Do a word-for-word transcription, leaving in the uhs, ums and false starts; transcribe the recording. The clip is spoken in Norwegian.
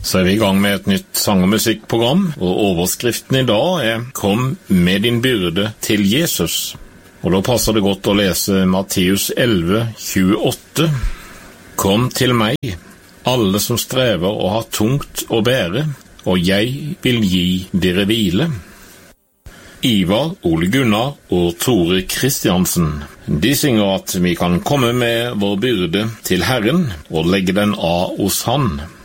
Så er vi i gang med et nytt sang- og musikkprogram, og overskriften i dag er «Kom med din byrde til Jesus». Og da passer det godt å lese Matteus elleve tjueåtte. «Kom til meg, alle som strever og har tungt å bære, og jeg vil gi dere hvile». Ivar, Ole Gunnar og Tore Kristiansen, de synger at vi kan komme med vår byrde til Herren og legge den av hos Han.